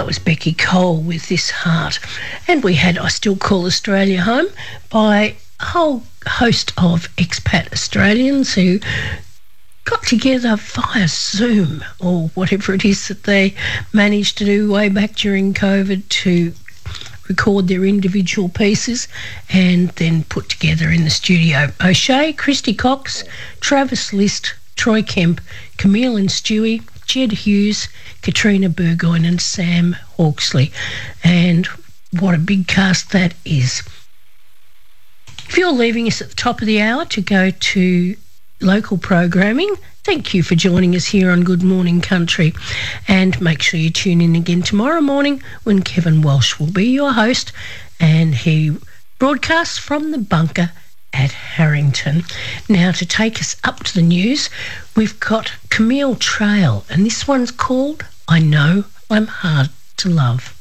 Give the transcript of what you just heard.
was Becky Cole with This Heart. And we had I Still Call Australia Home by a whole host of expat Australians who got together via Zoom or whatever it is that they managed to do way back during COVID to record their individual pieces and then put together in the studio. O'Shea, Christy Cox, Travis List, Troy Kemp, Camille and Stewie, Jed Hughes, Katrina Burgoyne and Sam Hawksley. And what a big cast that is. If you're leaving us at the top of the hour to go to local programming, thank you for joining us here on Good Morning Country. And make sure you tune in again tomorrow morning when Kevin Walsh will be your host and he broadcasts from the bunker at Harrington. Now, to take us up to the news, we've got Camille Trail, and this one's called I Know I'm Hard to Love.